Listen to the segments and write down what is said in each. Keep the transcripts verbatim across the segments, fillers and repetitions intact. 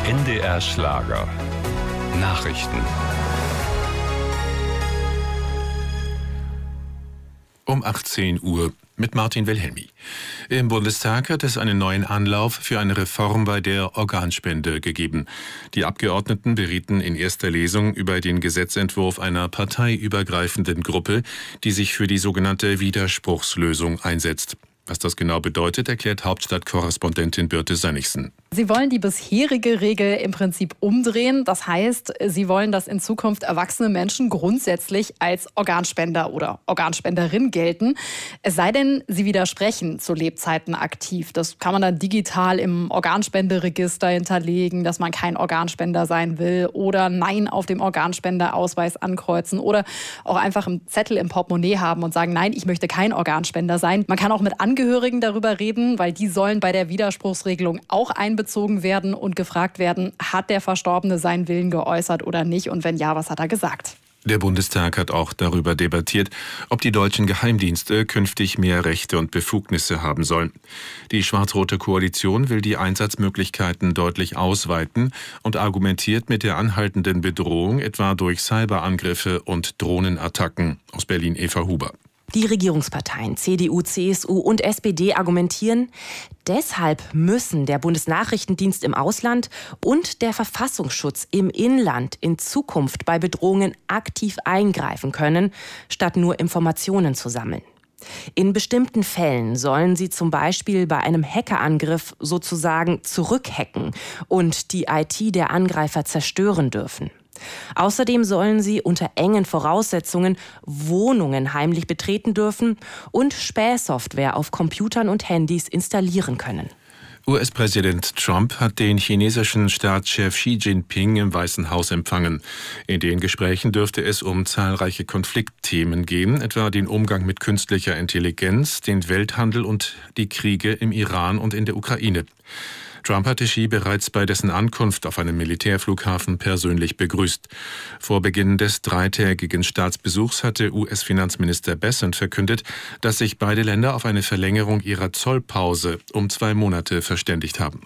N D R Schlager. Nachrichten. Um achtzehn Uhr mit Martin Wilhelmi. Im Bundestag hat es einen neuen Anlauf für eine Reform bei der Organspende gegeben. Die Abgeordneten berieten in erster Lesung über den Gesetzentwurf einer parteiübergreifenden Gruppe, die sich für die sogenannte Widerspruchslösung einsetzt. Was das genau bedeutet, erklärt Hauptstadtkorrespondentin Birte Sönnigsen. Sie wollen die bisherige Regel im Prinzip umdrehen. Das heißt, Sie wollen, dass in Zukunft erwachsene Menschen grundsätzlich als Organspender oder Organspenderin gelten. Es sei denn, sie widersprechen zu Lebzeiten aktiv. Das kann man dann digital im Organspenderegister hinterlegen, dass man kein Organspender sein will oder Nein auf dem Organspenderausweis ankreuzen oder auch einfach einen Zettel im Portemonnaie haben und sagen, nein, ich möchte kein Organspender sein. Man kann auch mit Angehörigen darüber reden, weil die sollen bei der Widerspruchsregelung auch einbezogen werden und gefragt werden, hat der Verstorbene seinen Willen geäußert oder nicht und wenn ja, was hat er gesagt? Der Bundestag hat auch darüber debattiert, ob die deutschen Geheimdienste künftig mehr Rechte und Befugnisse haben sollen. Die schwarz-rote Koalition will die Einsatzmöglichkeiten deutlich ausweiten und argumentiert mit der anhaltenden Bedrohung etwa durch Cyberangriffe und Drohnenattacken. Aus Berlin Eva Huber. Die Regierungsparteien C D U, C S U und S P D argumentieren, deshalb müssen der Bundesnachrichtendienst im Ausland und der Verfassungsschutz im Inland in Zukunft bei Bedrohungen aktiv eingreifen können, statt nur Informationen zu sammeln. In bestimmten Fällen sollen sie zum Beispiel bei einem Hackerangriff sozusagen zurückhacken und die I T der Angreifer zerstören dürfen. Außerdem sollen sie unter engen Voraussetzungen Wohnungen heimlich betreten dürfen und Spähsoftware auf Computern und Handys installieren können. U S-Präsident Trump hat den chinesischen Staatschef Xi Jinping im Weißen Haus empfangen. In den Gesprächen dürfte es um zahlreiche Konfliktthemen gehen, etwa den Umgang mit künstlicher Intelligenz, den Welthandel und die Kriege im Iran und in der Ukraine. Trump hatte Xi bereits bei dessen Ankunft auf einem Militärflughafen persönlich begrüßt. Vor Beginn des dreitägigen Staatsbesuchs hatte U S-Finanzminister Bessent verkündet, dass sich beide Länder auf eine Verlängerung ihrer Zollpause um zwei Monate verständigt haben.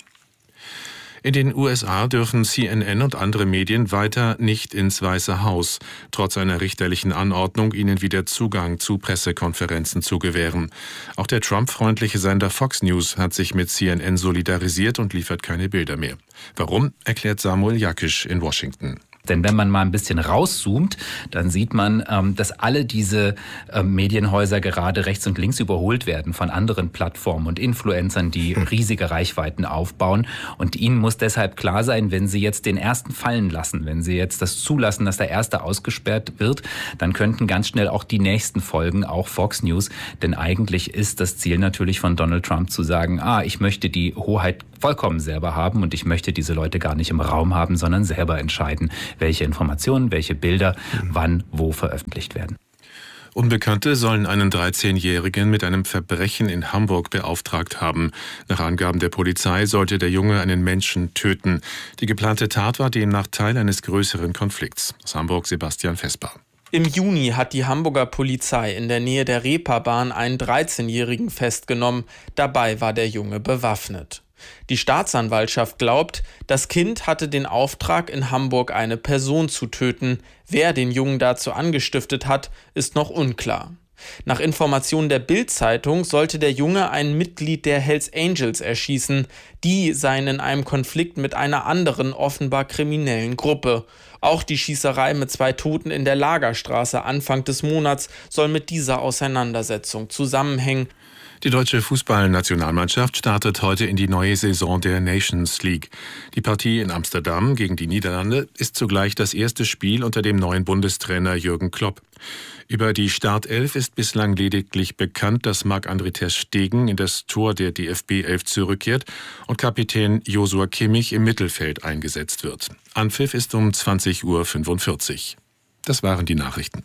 In den U S A dürfen C N N und andere Medien weiter nicht ins Weiße Haus, trotz einer richterlichen Anordnung, ihnen wieder Zugang zu Pressekonferenzen zu gewähren. Auch der Trump-freundliche Sender Fox News hat sich mit C N N solidarisiert und liefert keine Bilder mehr. Warum, erklärt Samuel Jakisch in Washington. Denn wenn man mal ein bisschen rauszoomt, dann sieht man, dass alle diese Medienhäuser gerade rechts und links überholt werden von anderen Plattformen und Influencern, die riesige Reichweiten aufbauen. Und ihnen muss deshalb klar sein, wenn sie jetzt den ersten fallen lassen, wenn sie jetzt das zulassen, dass der erste ausgesperrt wird, dann könnten ganz schnell auch die nächsten folgen, auch Fox News. Denn eigentlich ist das Ziel natürlich von Donald Trump zu sagen, ah, ich möchte die Hoheit vollkommen selber haben und ich möchte diese Leute gar nicht im Raum haben, sondern selber entscheiden, welche Informationen, welche Bilder, wann, wo veröffentlicht werden. Unbekannte sollen einen dreizehnjährigen mit einem Verbrechen in Hamburg beauftragt haben. Nach Angaben der Polizei sollte der Junge einen Menschen töten. Die geplante Tat war demnach Teil eines größeren Konflikts. Aus Hamburg Sebastian Vesper. Im Juni hat die Hamburger Polizei in der Nähe der Reeperbahn einen dreizehnjährigen festgenommen. Dabei war der Junge bewaffnet. Die Staatsanwaltschaft glaubt, das Kind hatte den Auftrag, in Hamburg eine Person zu töten. Wer den Jungen dazu angestiftet hat, ist noch unklar. Nach Informationen der Bild-Zeitung sollte der Junge ein Mitglied der Hells Angels erschießen. Die seien in einem Konflikt mit einer anderen, offenbar kriminellen Gruppe. Auch die Schießerei mit zwei Toten in der Lagerstraße Anfang des Monats soll mit dieser Auseinandersetzung zusammenhängen. Die deutsche Fußballnationalmannschaft startet heute in die neue Saison der Nations League. Die Partie in Amsterdam gegen die Niederlande ist zugleich das erste Spiel unter dem neuen Bundestrainer Jürgen Klopp. Über die Startelf ist bislang lediglich bekannt, dass Marc-André ter Stegen in das Tor der D F B-Elf zurückkehrt und Kapitän Joshua Kimmich im Mittelfeld eingesetzt wird. Anpfiff ist um zwanzig Uhr fünfundvierzig. Das waren die Nachrichten.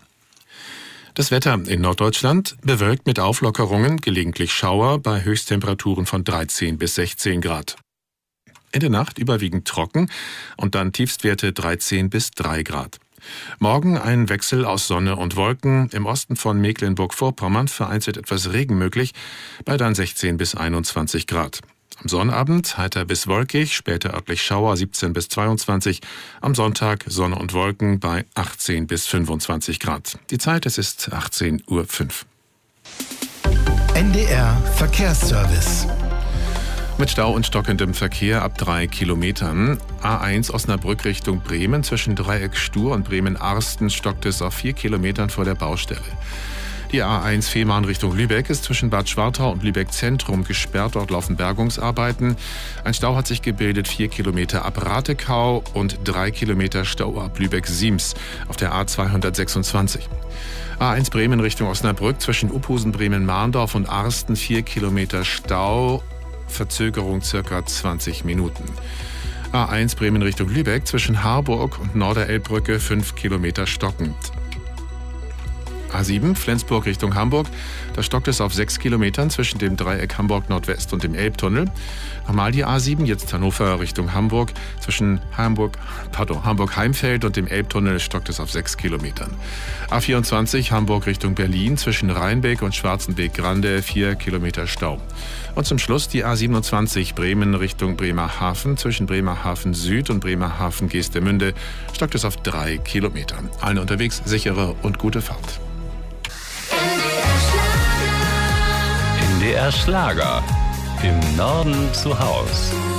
Das Wetter in Norddeutschland bewölkt mit Auflockerungen, gelegentlich Schauer bei Höchsttemperaturen von dreizehn bis sechzehn Grad. In der Nacht überwiegend trocken und dann Tiefstwerte dreizehn bis drei Grad. Morgen ein Wechsel aus Sonne und Wolken, im Osten von Mecklenburg-Vorpommern vereinzelt etwas Regen möglich, bei dann sechzehn bis einundzwanzig Grad. Am Sonnabend heiter bis wolkig, später örtlich Schauer siebzehn bis zweiundzwanzig. Am Sonntag Sonne und Wolken bei achtzehn bis fünfundzwanzig Grad. Die Zeit, es ist achtzehn Uhr fünf. N D R Verkehrsservice. Mit Stau und stockendem Verkehr ab drei Kilometern. A eins Osnabrück Richtung Bremen. Zwischen Dreieck Stur und Bremen-Arsten stockt es auf vier Kilometern vor der Baustelle. Die A eins Fehmarn Richtung Lübeck ist zwischen Bad Schwartau und Lübeck Zentrum gesperrt. Dort laufen Bergungsarbeiten. Ein Stau hat sich gebildet, vier Kilometer ab Ratekau und drei Kilometer Stau ab Lübeck-Siems auf der A zweihundertsechsundzwanzig. A eins Bremen Richtung Osnabrück zwischen Uphusen, Bremen-Mahndorf und Arsten vier Kilometer Stau. Verzögerung circa zwanzig Minuten. A eins Bremen Richtung Lübeck zwischen Harburg und Norderelbbrücke fünf Kilometer stockend. A sieben Flensburg Richtung Hamburg, da stockt es auf sechs Kilometern zwischen dem Dreieck Hamburg Nordwest und dem Elbtunnel. Nochmal die A sieben, jetzt Hannover Richtung Hamburg, zwischen Hamburg, pardon, Hamburg-Heimfeld und dem Elbtunnel stockt es auf sechs Kilometern. A vierundzwanzig Hamburg Richtung Berlin, zwischen Rheinbeck und Schwarzenbeck-Grande vier Kilometer Stau. Und zum Schluss die A siebenundzwanzig Bremen Richtung Bremerhaven, zwischen Bremerhaven Süd und Bremerhaven Geestemünde stockt es auf drei Kilometer. Allen unterwegs sichere und gute Fahrt. N D R Schlager. Im Norden zu Haus.